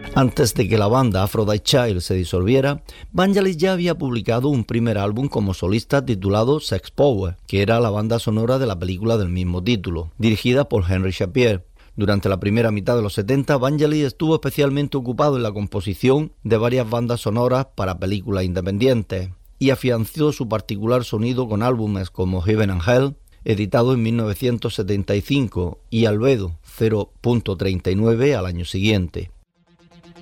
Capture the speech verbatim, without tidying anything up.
Antes de que la banda Aphrodite Child se disolviera, Vangelis ya había publicado un primer álbum como solista titulado Sex Power, que era la banda sonora de la película del mismo título, dirigida por Henry Shapiro. Durante la primera mitad de los setenta, Vangelis estuvo especialmente ocupado en la composición de varias bandas sonoras para películas independientes y afianzó su particular sonido con álbumes como Heaven and Hell, editado en mil novecientos setenta y cinco, y Albedo cero punto treinta y nueve al año siguiente.